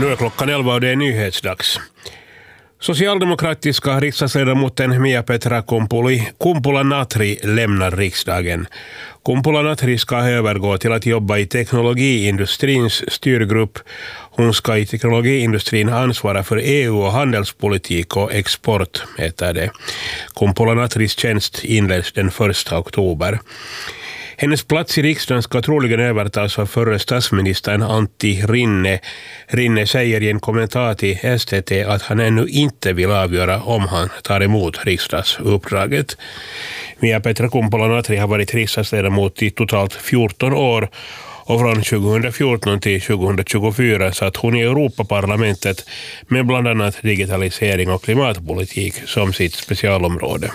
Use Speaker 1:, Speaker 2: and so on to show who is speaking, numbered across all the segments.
Speaker 1: Nu är klockan 11 och det är nyhetsdags. Socialdemokratiska riksdagsledamoten Mia-Petra Kumpula-Natri lämnar riksdagen. Kumpula-Natri ska övergå till att jobba i teknologiindustrins styrgrupp. Hon ska i teknologiindustrin ansvara för EU- och handelspolitik och export, heter det. Kumpula-Natris tjänst inleds den 1 oktober. Hennes plats i riksdagen ska troligen övertas av förre statsministern Antti Rinne. Rinne säger i en kommentar till STT att han ännu inte vill avgöra om han tar emot riksdagsuppdraget. Mia-Petra Kumpula-Natri har varit riksdagsledamot i totalt 14 år och från 2014 till 2024 satt hon i Europaparlamentet med bland annat digitalisering och klimatpolitik som sitt specialområde.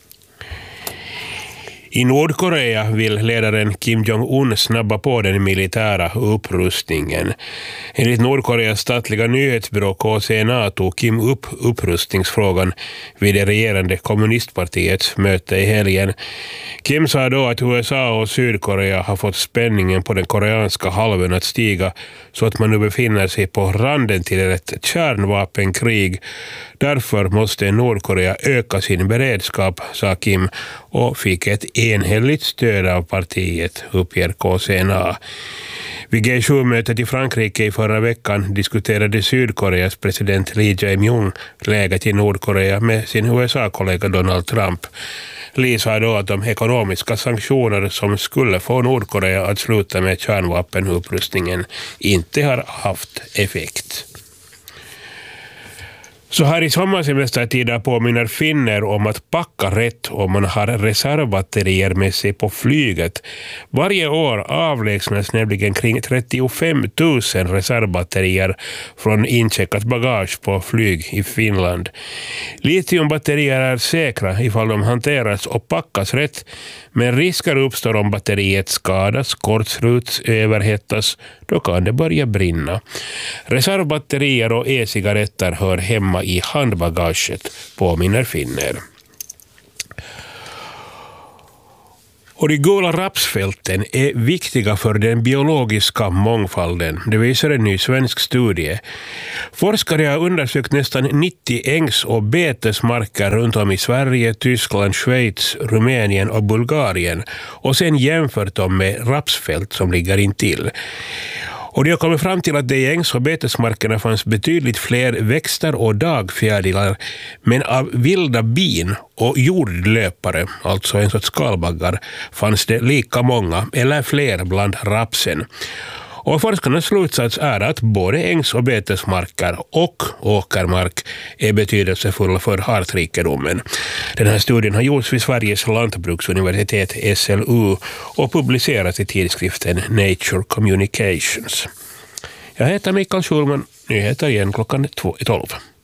Speaker 1: I Nordkorea vill ledaren Kim Jong-un snabba på den militära upprustningen. Enligt Nordkoreas statliga nyhetsbyrå KCNA tog Kim upp upprustningsfrågan vid det regerande kommunistpartiets möte i helgen. Kim sa då att USA och Sydkorea har fått spänningen på den koreanska halvön att stiga så att man nu befinner sig på randen till ett kärnvapenkrig. Därför måste Nordkorea öka sin beredskap, sa Kim, och fick ett enhälligt stöd av partiet, uppger KCNA. Vid G7-mötet i Frankrike i förra veckan diskuterade Sydkoreas president Lee Jae-myung läget i Nordkorea med sin USA-kollega Donald Trump. Lee sa då att de ekonomiska sanktioner som skulle få Nordkorea att sluta med kärnvapenupprustningen inte har haft effekt. Så här i sommarsemestertider påminner finner om att packa rätt om man har reservbatterier med sig på flyget. Varje år avlägsnas nämligen kring 35 000 reservbatterier från incheckat bagage på flyg i Finland. Litiumbatterier är säkra ifall de hanteras och packas rätt, men risker uppstår om batteriet skadas, kortsluts, överhettas, då kan det börja brinna. Reservbatterier och e-cigaretter hör hemma i handbagaget, påminner finner. Och de gula rapsfälten är viktiga för den biologiska mångfalden, det visar en ny svensk studie. Forskare har undersökt nästan 90 ängs- och betesmarker runt om i Sverige, Tyskland, Schweiz, Rumänien och Bulgarien och sen jämfört dem med rapsfält som ligger intill. Och de har kommit fram till att det i ängs- och betesmarkerna fanns betydligt fler växter och dagfjärilar, men av vilda bin och jordlöpare, alltså en sorts skalbaggar, fanns det lika många eller fler bland rapsen. Och forskarnas slutsats är att både ängs- och betesmarker och åkermark är betydelsefulla för artrikedomen. Den här studien har gjorts vid Sveriges lantbruksuniversitet SLU och publicerats i tidskriften Nature Communications. Jag heter Mikael Schulman, nyheter igen klockan 12.